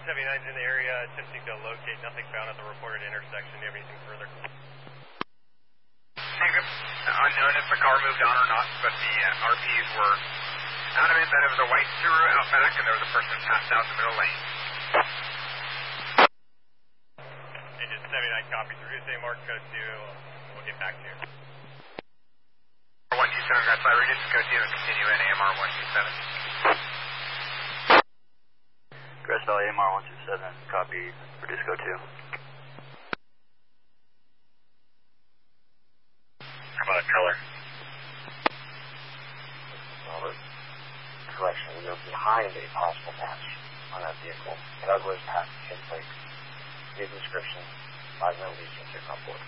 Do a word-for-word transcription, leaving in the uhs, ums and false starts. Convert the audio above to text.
seventy-nine's in the area attempting to locate. Nothing found at the reported intersection. Do you have anything further? Negative. Unknown if the car moved on or not, but the uh, R Ps were adamant that it was a white Subaru Outback and there was a person passed out in the middle lane. Engine seventy-nine copies. We're going to say Mark code two. We'll get back to you. one two seven, that's why we're just code two and continue in A M R one two seven. Grass Valley A M R one two seven, copy, produce code two. How about a color? Robert, correction, we are behind a possible match on that vehicle. Douglas past ten plates. Give description, five minutes, you can check on board.